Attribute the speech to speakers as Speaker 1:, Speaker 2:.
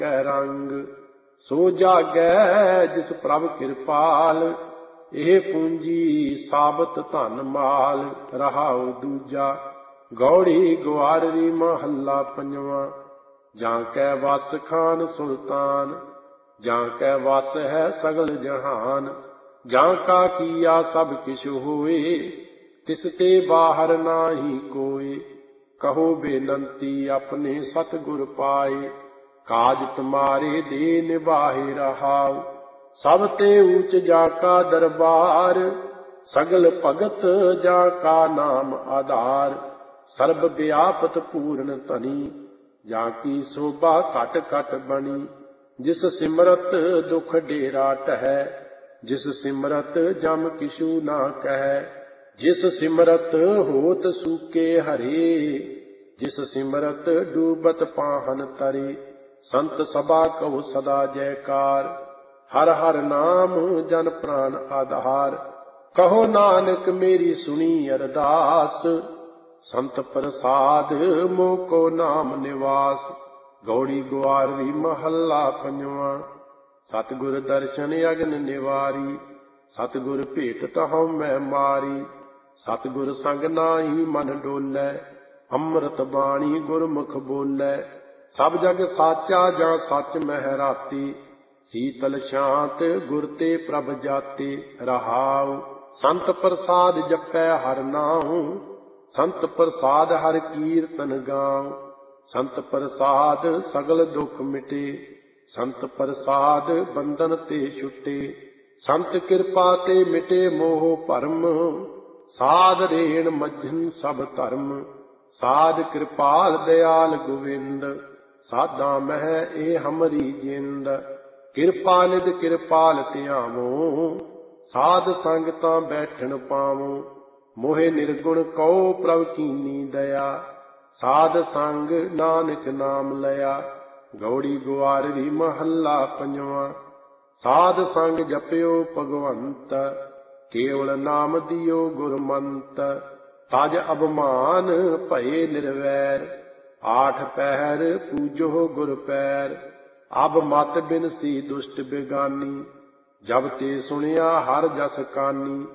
Speaker 1: कै रंग। सो जागै जिस प्रभ किरपाल, ਇਹ ਪੂੰਜੀ ਸਾਬਤ ਧਨ ਮਾਲ। ਰਹਾਉ ਦੂਜਾ ਗੌੜੀ ਗੁਆਰਰੀ ਮਹੱਲਾ ਪੰਜਵਾਂ। ਜਾਂ ਕੈ ਵਸ ਖਾਨ ਸੁਲਤਾਨ, ਜਾਂ ਕੈ ਵਸ ਹੈ ਸਗਲ ਜਹਾਨ। ਜਾਂ ਕਾ ਕੀਆ ਸਭ ਕਿਛ ਹੋਏ, ਤਿਸ ਤੇ ਬਾਹਰ ਨਾਹੀ ਕੋਇ। ਕਹੋ ਬੇਨੰਤੀ ਆਪਣੇ ਸਤਿਗੁਰ ਪਾਏ, ਕਾਜ ਤੁਮਾਰੇ ਦੇ ਨਿਭਾਏ। ਰਹਾਉ ਸਭ ਤੇ ਊਚ ਜਾ ਕਾ ਦਰਬਾਰ, ਸਗਲ ਭਗਤ ਜਾ ਕਾ ਨਾਮ ਆਧਾਰ। ਸਰਬ ਵਿਆਪਤ ਪੂਰਨ ਧਨੀ, ਜਾ ਕੀ ਸੋਭਾ ਘਟ ਘਟ ਬਣੀ। ਜਿਸ ਸਿਮਰਤ ਦੁਖ ਡੇਰਾ ਟਹੈ, ਜਿਸ ਸਿਮਰਤ ਜਮ ਕਿਛੂ ਨਾ ਕਹੈ। ਜਿਸ ਸਿਮਰਤ ਹੋਤ ਸੂਕੇ ਹਰੇ, ਜਿਸ ਸਿਮਰਤ ਡੂਬਤ ਪਾਹਨ ਤਰੇ। ਸੰਤ ਸਭਾ ਕਹੋ ਸਦਾ ਜੈਕਾਰ, ਹਰ ਹਰ ਨਾਮ ਜਨ ਪ੍ਰਾਨ ਆਧਾਰ। ਕਹੋ ਨਾਨਕ ਮੇਰੀ ਸੁਣੀ ਅਰਦਾਸ, ਸੰਤ ਪ੍ਰਸਾਦ ਮੋਹ ਕੋ ਨਾਮ ਨਿਵਾਸ। ਗੌੜੀ ਗੁਆਰਵੀ ਮਹੱਲਾ ਪੰਜਵਾਂ। ਸਤਿਗੁਰ ਦਰਸ਼ਨ ਅਗਨ ਨਿਵਾਰੀ, ਸਤਿਗੁਰ ਭੇਟ ਤਹਉ ਮੈਂ ਮਾਰੀ। ਸਤਿਗੁਰ ਸੰਗ ਨਾਹੀ ਮਨ ਡੋਲੈ, ਅੰਮ੍ਰਿਤ ਬਾਣੀ ਗੁਰਮੁਖ ਬੋਲੈ। ਸਭ ਜਗ ਸਾਚਾ ਜਾਂ ਸੱਚ ਮਹਿ ਰਾਤੀ, ਸੀਤਲ ਸ਼ਾਂਤ ਗੁਰ ਤੇ ਪ੍ਰਭ ਜਾਤੇ। ਰਹਾਉ ਸੰਤ ਪ੍ਰਸਾਦ ਜਪੈ ਹਰ ਨਾਉ, ਸੰਤ ਪ੍ਰਸਾਦ ਹਰ ਕੀਰਤਨ ਗਾਉ। ਸੰਤ ਪ੍ਰਸਾਦ ਸਗਲ ਦੁਖ ਮਿਟੇ, ਸੰਤ ਪ੍ਰਸਾਦ ਬੰਧਨ ਤੇ ਛੁਟੇ। ਸੰਤ ਕਿਰਪਾ ਤੇ ਮਿਟੇ ਮੋਹ ਭਰਮ, ਸਾਧ ਰੇਣ ਮੱਝਨ ਸਭ ਧਰਮ। ਸਾਧ ਕਿਰਪਾਲ ਦਿਆਲ ਗੋਵਿੰਦ, ਸਾਧਾਂ ਮਹਿ ਇਹ ਹਮਰੀ ਜਿੰਦ। ਕਿਰਪਾ ਨਿਧ ਕਿਰਪਾਲ ਧਿਆਵੋ, ਸਾਧ ਸੰਗ ਤਾਂ ਬੈਠਣ ਪਾਵੋ। ਮੋਹਿ ਨਿਰਗੁਣ ਕਉ ਪ੍ਰਭ ਕੀਨੀ ਦਇਆ, ਸਾਧ ਸੰਗ ਨਾਨਕ ਨਾਮ ਲਿਆ। ਗੌੜੀ ਗੁਆਰਵੀ ਮਹੱਲਾ ਪੰਜਵਾਂ। ਸਾਧ ਸੰਗ ਜਪਿਓ ਭਗਵੰਤ, ਕੇਵਲ ਨਾਮ ਦਿਓ ਗੁਰਮੰਤ। ਤਜ ਅਭਮਾਨ ਭਏ ਨਿਰਵੈਰ, ਆਠ ਪਹਿਰ ਪੂਜੋ ਗੁਰ ਪੈਰ। ਅਬ ਮਤ ਬਿਨਸੀ ਦੁਸ਼ਟ ਬੇਗਾਨੀ, ਜਬ ਤੇ ਸੁਣਿਆ ਹਰ ਜਸ ਕਾਨੀ।